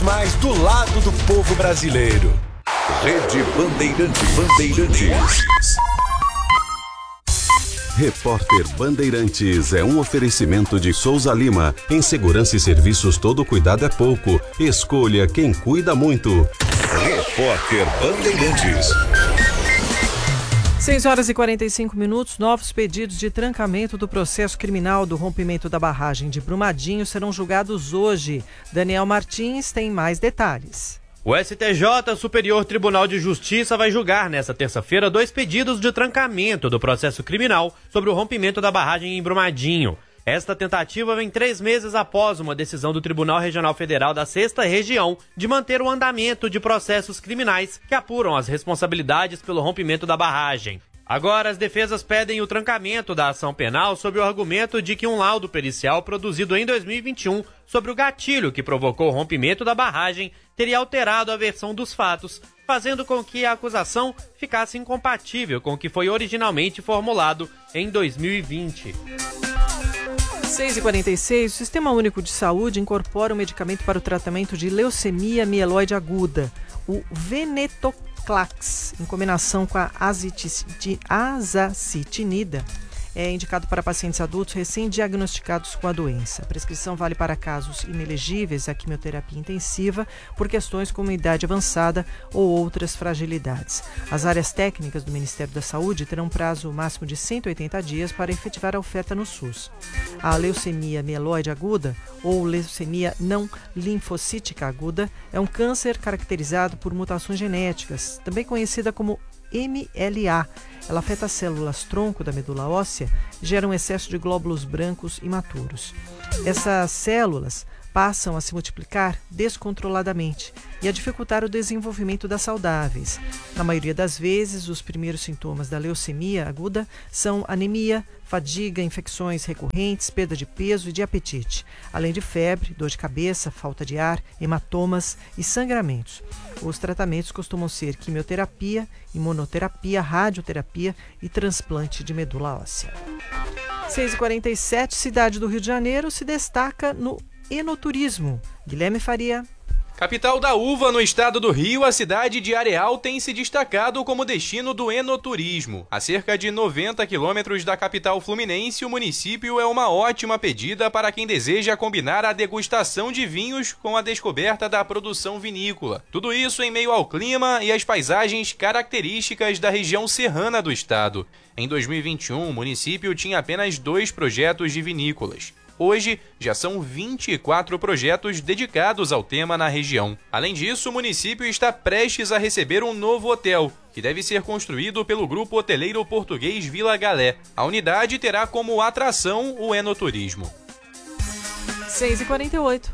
mais do lado do povo brasileiro. Rede Bandeirantes. Repórter Bandeirantes é um oferecimento de Souza Lima. Em segurança e serviços, todo cuidado é pouco. Escolha quem cuida muito. Repórter Bandeirantes. 6 horas e 45 minutos. Novos pedidos de trancamento do processo criminal do rompimento da barragem de Brumadinho serão julgados hoje. Daniel Martins tem mais detalhes. O STJ, Superior Tribunal de Justiça, vai julgar nesta terça-feira 2 pedidos de trancamento do processo criminal sobre o rompimento da barragem em Brumadinho. Esta tentativa vem 3 meses após uma decisão do Tribunal Regional Federal da 6ª Região de manter o andamento de processos criminais que apuram as responsabilidades pelo rompimento da barragem. Agora, as defesas pedem o trancamento da ação penal sob o argumento de que um laudo pericial produzido em 2021 sobre o gatilho que provocou o rompimento da barragem teria alterado a versão dos fatos, fazendo com que a acusação ficasse incompatível com o que foi originalmente formulado em 2020. 6h46, o Sistema Único de Saúde incorpora um medicamento para o tratamento de leucemia mieloide aguda, o venetoclax, em combinação com a azacitidina. É indicado para pacientes adultos recém-diagnosticados com a doença. A prescrição vale para casos inelegíveis à quimioterapia intensiva por questões como idade avançada ou outras fragilidades. As áreas técnicas do Ministério da Saúde terão prazo máximo de 180 dias para efetivar a oferta no SUS. A leucemia mieloide aguda, ou leucemia não linfocítica aguda, é um câncer caracterizado por mutações genéticas, também conhecida como MLA. Ela afeta as células-tronco da medula óssea e gera um excesso de glóbulos brancos imaturos. Essas células passam a se multiplicar descontroladamente e a dificultar o desenvolvimento das saudáveis. Na maioria das vezes, os primeiros sintomas da leucemia aguda são anemia, fadiga, infecções recorrentes, perda de peso e de apetite, além de febre, dor de cabeça, falta de ar, hematomas e sangramentos. Os tratamentos costumam ser quimioterapia, imunoterapia, radioterapia e transplante de medula óssea. 6h47, cidade do Rio de Janeiro se destaca no enoturismo. Guilherme Faria. Capital da uva no estado do Rio, a cidade de Areal tem se destacado como destino do enoturismo. A cerca de 90 quilômetros da capital fluminense, o município é uma ótima pedida para quem deseja combinar a degustação de vinhos com a descoberta da produção vinícola. Tudo isso em meio ao clima e às paisagens características da região serrana do estado. Em 2021, o município tinha apenas 2 projetos de vinícolas. Hoje, já são 24 projetos dedicados ao tema na região. Além disso, o município está prestes a receber um novo hotel, que deve ser construído pelo grupo hoteleiro português Vila Galé. A unidade terá como atração o enoturismo. 6h48.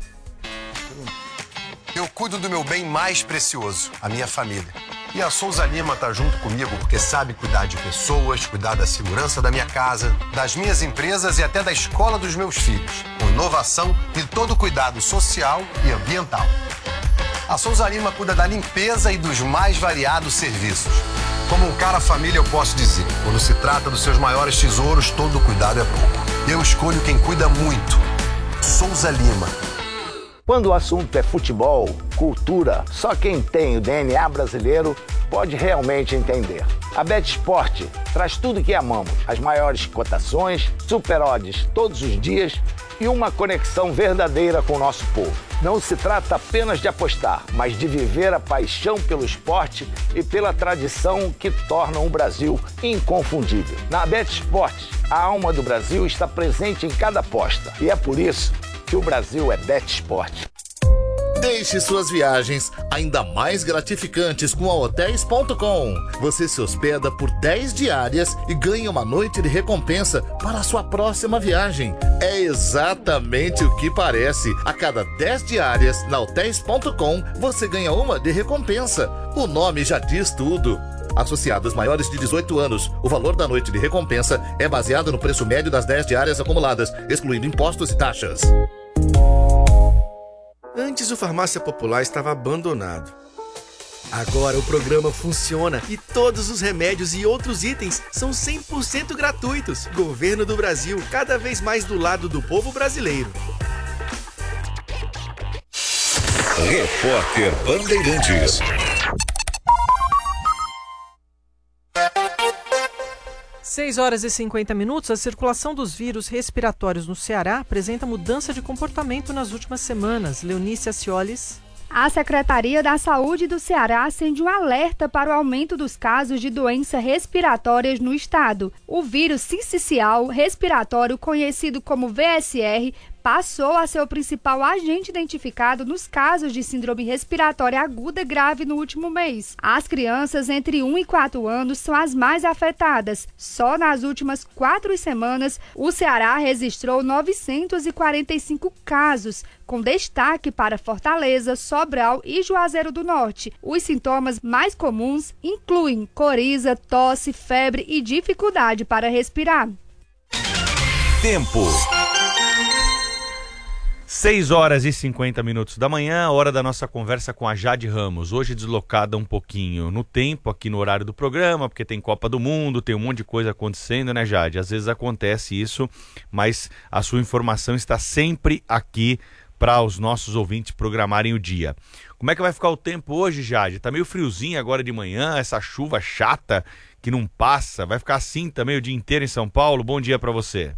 Eu cuido do meu bem mais precioso, a minha família. E a Souza Lima tá junto comigo porque sabe cuidar de pessoas, cuidar da segurança da minha casa, das minhas empresas e até da escola dos meus filhos, com inovação e todo cuidado social e ambiental. A Souza Lima cuida da limpeza e dos mais variados serviços. Como um cara família, eu posso dizer, quando se trata dos seus maiores tesouros, todo cuidado é pouco. Eu escolho quem cuida muito. Souza Lima. Quando o assunto é futebol, cultura, só quem tem o DNA brasileiro pode realmente entender. A BetSport traz tudo o que amamos, as maiores cotações, super odds todos os dias e uma conexão verdadeira com o nosso povo. Não se trata apenas de apostar, mas de viver a paixão pelo esporte e pela tradição que tornam o Brasil inconfundível. Na BetSport, a alma do Brasil está presente em cada aposta e é por isso que o Brasil é BetSport. Deixe suas viagens ainda mais gratificantes com a Hotels.com. Você se hospeda por 10 diárias e ganha uma noite de recompensa para a sua próxima viagem. É exatamente o que parece. A cada 10 diárias na Hotels.com, você ganha uma de recompensa. O nome já diz tudo. Associados maiores de 18 anos, o valor da noite de recompensa é baseado no preço médio das 10 diárias acumuladas, excluindo impostos e taxas. Antes o Farmácia Popular estava abandonado. Agora o programa funciona e todos os remédios e outros itens são 100% gratuitos. Governo do Brasil, cada vez mais do lado do povo brasileiro. Repórter Bandeirantes. Seis horas e 50 minutos. A circulação dos vírus respiratórios no Ceará apresenta mudança de comportamento nas últimas semanas. Leonice Aciolis. A Secretaria da Saúde do Ceará acende um alerta para o aumento dos casos de doenças respiratórias no estado. O vírus sincicial respiratório, conhecido como VSR, passou a ser o principal agente identificado nos casos de síndrome respiratória aguda grave no último mês. As crianças entre 1 e 4 anos são as mais afetadas. Só nas últimas 4 semanas, o Ceará registrou 945 casos, com destaque para Fortaleza, Sobral e Juazeiro do Norte. Os sintomas mais comuns incluem coriza, tosse, febre e dificuldade para respirar. Tempo. 6 horas e 50 minutos da manhã, hora da nossa conversa com a Jade Ramos. Hoje deslocada um pouquinho no tempo, aqui no horário do programa, porque tem Copa do Mundo, tem um monte de coisa acontecendo, né, Jade? Às vezes acontece isso, mas a sua informação está sempre aqui para os nossos ouvintes programarem o dia. Como é que vai ficar o tempo hoje, Jade? Tá meio friozinho agora de manhã, essa chuva chata que não passa. Vai ficar assim também o dia inteiro em São Paulo? Bom dia para você.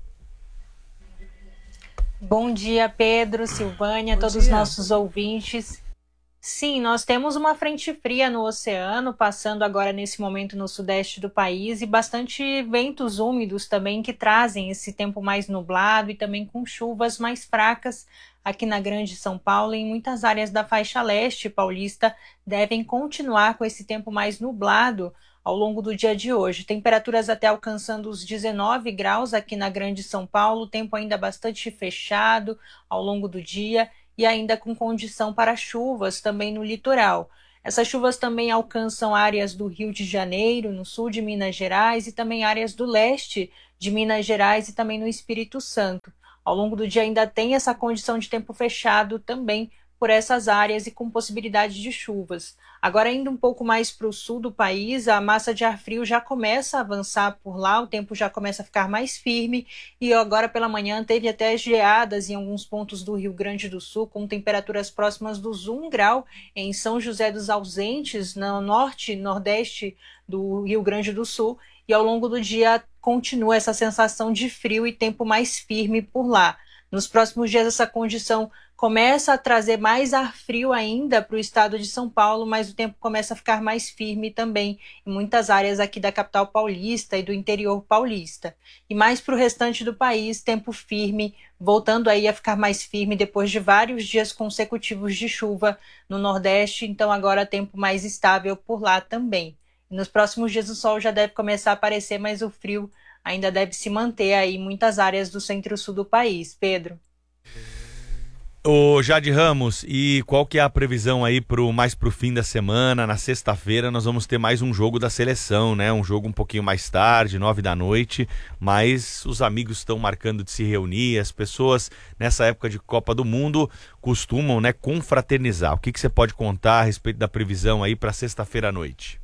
Bom dia, Pedro, Silvânia, todos os nossos ouvintes. Sim, nós temos uma frente fria no oceano, passando agora nesse momento no sudeste do país, e bastante ventos úmidos também que trazem esse tempo mais nublado e também com chuvas mais fracas aqui na Grande São Paulo e em muitas áreas da faixa leste paulista devem continuar com esse tempo mais nublado ao longo do dia de hoje. Temperaturas até alcançando os 19 graus aqui na Grande São Paulo, tempo ainda bastante fechado ao longo do dia e ainda com condição para chuvas também no litoral. Essas chuvas também alcançam áreas do Rio de Janeiro, no sul de Minas Gerais e também áreas do leste de Minas Gerais e também no Espírito Santo. Ao longo do dia ainda tem essa condição de tempo fechado também por essas áreas e com possibilidade de chuvas. Agora, indo um pouco mais para o sul do país, a massa de ar frio já começa a avançar por lá, o tempo já começa a ficar mais firme e agora pela manhã teve até geadas em alguns pontos do Rio Grande do Sul, com temperaturas próximas dos 1 grau em São José dos Ausentes, no norte e nordeste do Rio Grande do Sul, e ao longo do dia continua essa sensação de frio e tempo mais firme por lá. Nos próximos dias essa condição começa a trazer mais ar frio ainda para o estado de São Paulo, mas o tempo começa a ficar mais firme também em muitas áreas aqui da capital paulista e do interior paulista. E mais para o restante do país, tempo firme, voltando aí a ficar mais firme depois de vários dias consecutivos de chuva no Nordeste, então agora tempo mais estável por lá também. E nos próximos dias o sol já deve começar a aparecer, mas o frio ainda deve se manter aí em muitas áreas do centro-sul do país. Pedro. Ô Jade Ramos, e qual que é a previsão aí mais pro fim da semana? Na sexta-feira nós vamos ter mais um jogo da seleção, né? Um jogo um pouquinho mais tarde, 9 da noite, mas os amigos estão marcando de se reunir, as pessoas nessa época de Copa do Mundo costumam, né, confraternizar. O que você pode contar a respeito da previsão aí para sexta-feira à noite?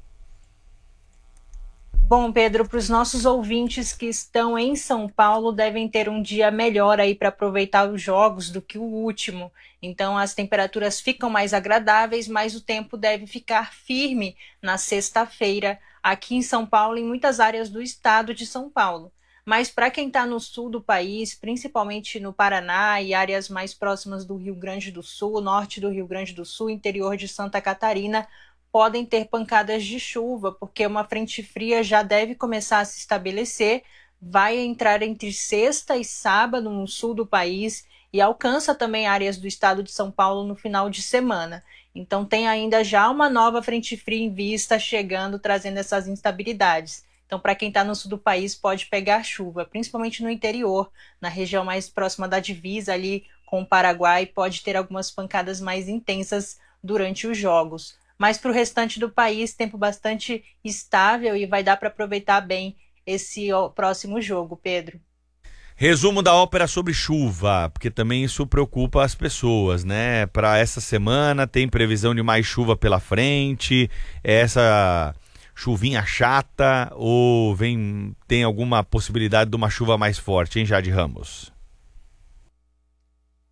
Bom, Pedro, para os nossos ouvintes que estão em São Paulo, devem ter um dia melhor aí para aproveitar os jogos do que o último. Então as temperaturas ficam mais agradáveis, mas o tempo deve ficar firme na sexta-feira aqui em São Paulo e em muitas áreas do estado de São Paulo. Mas para quem está no sul do país, principalmente no Paraná e áreas mais próximas do Rio Grande do Sul, norte do Rio Grande do Sul, interior de Santa Catarina, podem ter pancadas de chuva, porque uma frente fria já deve começar a se estabelecer, vai entrar entre sexta e sábado no sul do país e alcança também áreas do estado de São Paulo no final de semana. Então tem ainda já uma nova frente fria em vista chegando, trazendo essas instabilidades. Então para quem está no sul do país pode pegar chuva, principalmente no interior, na região mais próxima da divisa ali com o Paraguai, pode ter algumas pancadas mais intensas durante os jogos. Mas para o restante do país, tempo bastante estável e vai dar para aproveitar bem esse próximo jogo, Pedro. Resumo da ópera sobre chuva, porque também isso preocupa as pessoas, né? Para essa semana tem previsão de mais chuva pela frente, essa chuvinha chata ou tem alguma possibilidade de uma chuva mais forte, hein, Jade Ramos?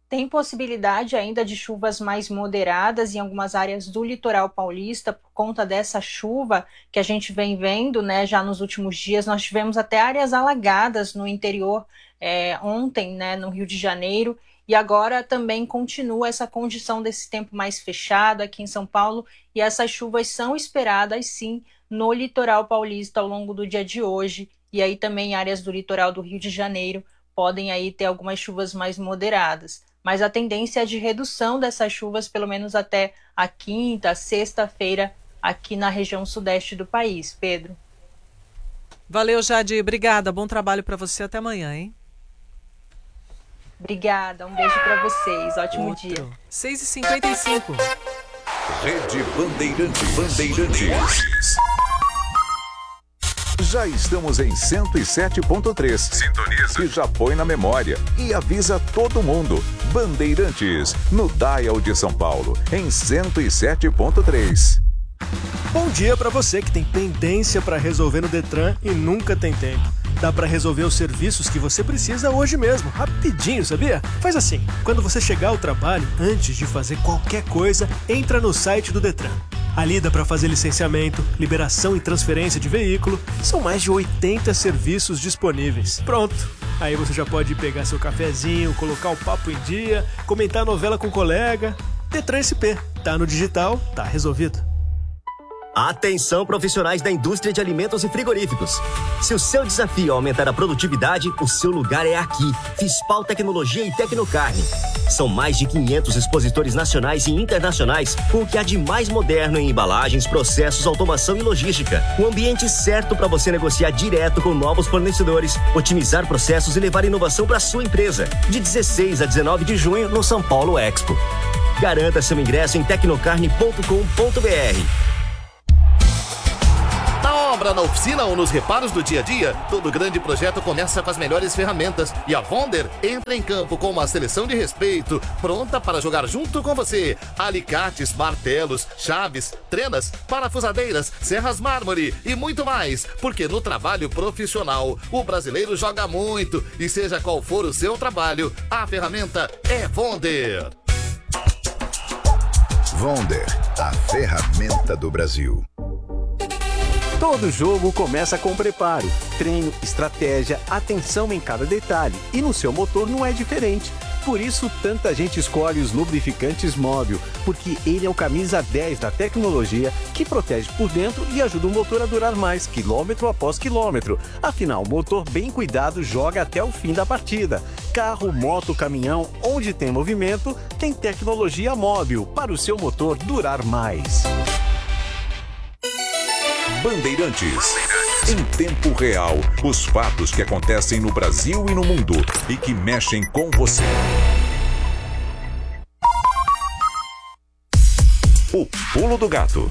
Tem possibilidade ainda de chuvas mais moderadas em algumas áreas do litoral paulista por conta dessa chuva que a gente vem vendo, né, já nos últimos dias. Nós tivemos até áreas alagadas no interior ontem, né, no Rio de Janeiro, e agora também continua essa condição desse tempo mais fechado aqui em São Paulo, e essas chuvas são esperadas sim no litoral paulista ao longo do dia de hoje, e aí também áreas do litoral do Rio de Janeiro podem aí ter algumas chuvas mais moderadas. Mas a tendência é de redução dessas chuvas, pelo menos até a quinta, sexta-feira, aqui na região sudeste do país. Pedro. Valeu, Jade. Obrigada. Bom trabalho para você. Até amanhã, hein? Obrigada. Um beijo para vocês. Ótimo dia. 6h55. Rede Bandeirantes. Já estamos em 107.3. Sintoniza. E já põe na memória. E avisa todo mundo. Bandeirantes, no Dial de São Paulo, em 107.3. Bom dia para você que tem pendência para resolver no Detran e nunca tem tempo. Dá para resolver os serviços que você precisa hoje mesmo, rapidinho, sabia? Faz assim, quando você chegar ao trabalho, antes de fazer qualquer coisa, entra no site do Detran. Ali dá para fazer licenciamento, liberação e transferência de veículo. São mais de 80 serviços disponíveis. Pronto! Aí você já pode pegar seu cafezinho, colocar o papo em dia, comentar a novela com o colega. Detran SP. Tá no digital, tá resolvido. Atenção, profissionais da indústria de alimentos e frigoríficos. Se o seu desafio é aumentar a produtividade, o seu lugar é aqui. Fispal Tecnologia e Tecnocarne. São mais de 500 expositores nacionais e internacionais com o que há de mais moderno em embalagens, processos, automação e logística. O ambiente certo para você negociar direto com novos fornecedores, otimizar processos e levar inovação para sua empresa. De 16 a 19 de junho no São Paulo Expo. Garanta seu ingresso em tecnocarne.com.br. Na obra, na oficina ou nos reparos do dia a dia, todo grande projeto começa com as melhores ferramentas. E a Vonder entra em campo com uma seleção de respeito, pronta para jogar junto com você. Alicates, martelos, chaves, trenas, parafusadeiras, serras mármore e muito mais. Porque no trabalho profissional, o brasileiro joga muito. E seja qual for o seu trabalho, a ferramenta é Vonder. Vonder, a ferramenta do Brasil. Todo jogo começa com preparo, treino, estratégia, atenção em cada detalhe. E no seu motor não é diferente. Por isso, tanta gente escolhe os lubrificantes Móbil, porque ele é o camisa 10 da tecnologia que protege por dentro e ajuda o motor a durar mais, quilômetro após quilômetro. Afinal, o motor bem cuidado joga até o fim da partida. Carro, moto, caminhão, onde tem movimento, tem tecnologia Móbil para o seu motor durar mais. Bandeirantes. Em tempo real, os fatos que acontecem no Brasil e no mundo e que mexem com você. O Pulo do Gato.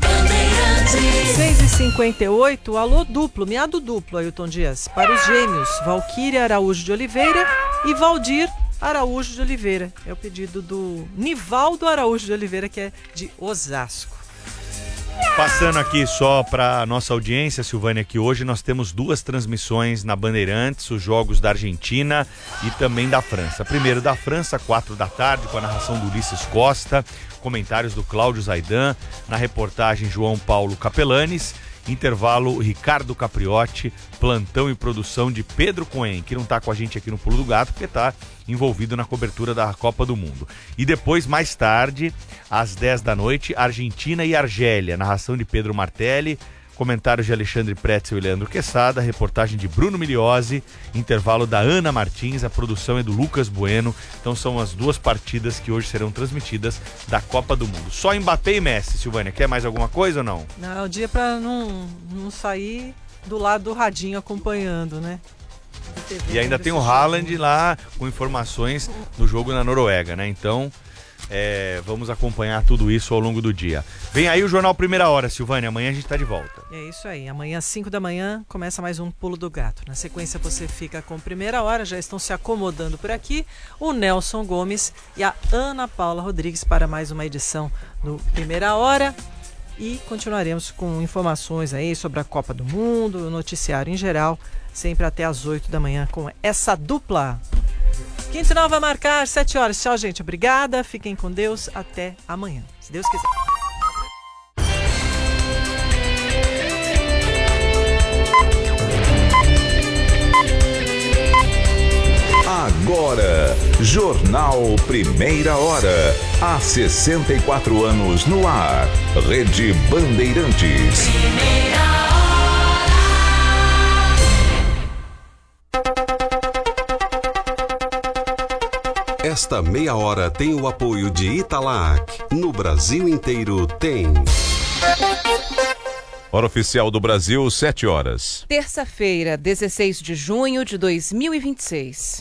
6h58, alô duplo, miado duplo, Ailton Dias. Para os gêmeos, Valquíria Araújo de Oliveira e Valdir Araújo de Oliveira. É o pedido do Nivaldo Araújo de Oliveira, que é de Osasco. Passando aqui só para nossa audiência, Silvânia, que hoje nós temos duas transmissões na Bandeirantes, os jogos da Argentina e também da França. Primeiro da França, 4 da tarde, com a narração do Ulisses Costa, comentários do Cláudio Zaidan, na reportagem João Paulo Capelanes, intervalo Ricardo Capriotti, plantão e produção de Pedro Cohen, que não está com a gente aqui no Pulo do Gato, porque está envolvido na cobertura da Copa do Mundo. E depois, mais tarde, às 10 da noite, Argentina e Argélia, narração de Pedro Martelli, comentários de Alexandre Pretzel e Leandro Quesada, reportagem de Bruno Miliose, intervalo da Ana Martins, a produção é do Lucas Bueno. Então são as duas partidas que hoje serão transmitidas da Copa do Mundo. Só Mbappé e Messi, Silvânia. Quer mais alguma coisa ou não? Não, é o dia para não sair do lado do radinho acompanhando, né? E ainda tem o Haaland lá com informações do jogo na Noruega, né? Então, vamos acompanhar tudo isso ao longo do dia. Vem aí o Jornal Primeira Hora, Silvânia. Amanhã a gente tá de volta. É isso aí. Amanhã às 5 da manhã começa mais um Pulo do Gato. Na sequência você fica com Primeira Hora. Já estão se acomodando por aqui o Nelson Gomes e a Ana Paula Rodrigues para mais uma edição do Primeira Hora. E continuaremos com informações aí sobre a Copa do Mundo, o noticiário em geral, sempre até às 8 da manhã com essa dupla. Quinto vai marcar 7 horas. Tchau, gente. Obrigada. Fiquem com Deus. Até amanhã, se Deus quiser. Agora, Jornal Primeira Hora. Há 64 anos no ar. Rede Bandeirantes. Esta meia hora tem o apoio de Italac. No Brasil inteiro tem. Hora oficial do Brasil, 7 horas. Terça-feira, 16 de junho de 2026.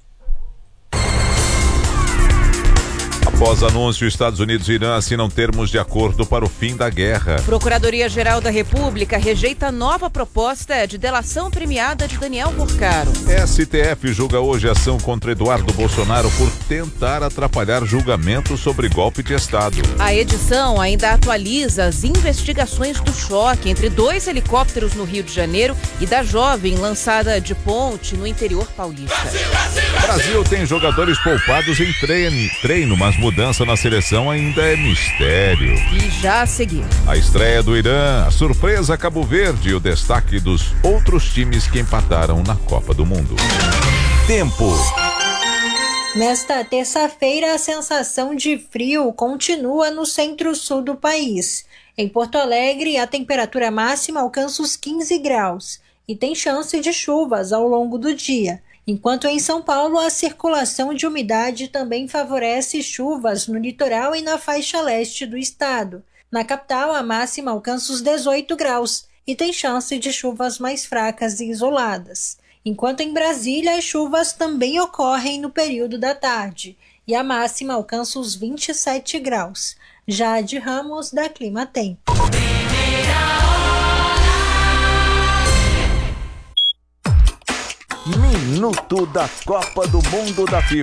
Após anúncio, Estados Unidos e Irã assinam termos de acordo para o fim da guerra. Procuradoria-Geral da República rejeita nova proposta de delação premiada de Daniel Porcaro. STF julga hoje ação contra Eduardo Bolsonaro por tentar atrapalhar julgamento sobre golpe de Estado. A edição ainda atualiza as investigações do choque entre 2 helicópteros no Rio de Janeiro e da jovem lançada de ponte no interior paulista. Brasil tem jogadores poupados em treino, mas mudança na seleção ainda é mistério. E já a seguir, a estreia do Irã, a surpresa Cabo Verde e o destaque dos outros times que empataram na Copa do Mundo. Tempo. Nesta terça-feira, a sensação de frio continua no centro-sul do país. Em Porto Alegre, a temperatura máxima alcança os 15 graus e tem chance de chuvas ao longo do dia. Enquanto em São Paulo, a circulação de umidade também favorece chuvas no litoral e na faixa leste do estado. Na capital, a máxima alcança os 18 graus e tem chance de chuvas mais fracas e isoladas. Enquanto em Brasília, as chuvas também ocorrem no período da tarde e a máxima alcança os 27 graus. Jade Ramos, da Clima Tempo. Minuto da Copa do Mundo da FIFA.